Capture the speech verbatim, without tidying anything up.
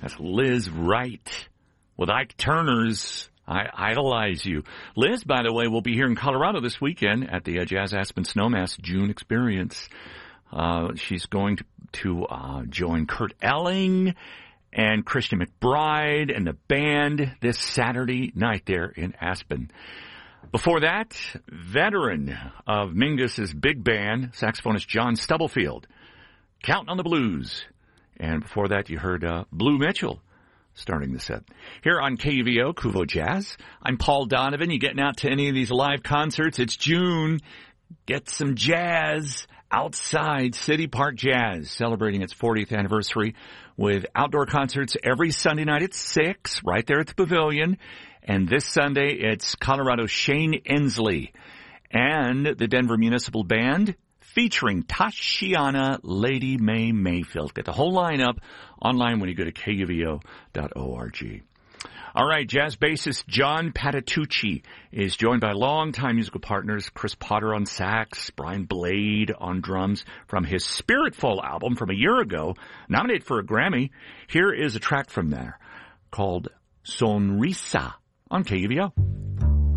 That's Liz Wright with Ike Turner's I Idolize You. Liz, by the way, will be here in Colorado this weekend at the uh, Jazz Aspen Snowmass June Experience. Uh, she's going to, to uh, join Kurt Elling and Christian McBride and the band this Saturday night there in Aspen. Before that, veteran of Mingus's big band, saxophonist John Stubblefield, Counting on the Blues. And before that, you heard uh, Blue Mitchell starting the set. Here on K U V O, Kuvo Jazz, I'm Paul Donovan. You getting out to any of these live concerts? It's June. Get some jazz outside. City Park Jazz, celebrating its fortieth anniversary with outdoor concerts every Sunday night at six, right there at the Pavilion. And this Sunday, it's Colorado's Shane Inslee and the Denver Municipal Band featuring Tashiana Lady May Mayfield. Get the whole lineup online when you go to K U V O dot org. All right, jazz bassist John Patitucci is joined by longtime musical partners Chris Potter on sax, Brian Blade on drums from his Spiritful album from a year ago, nominated for a Grammy. Here is a track from there called Sonrisa on K U V O.